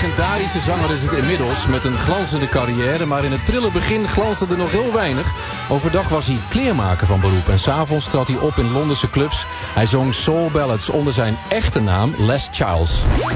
legendarische zanger is het inmiddels met een glanzende carrière, maar in het prille begin glansde er nog heel weinig. Overdag was hij kleermaker van beroep en 's avonds trad hij op in Londense clubs. Hij zong soul ballads onder zijn echte naam Les Charles.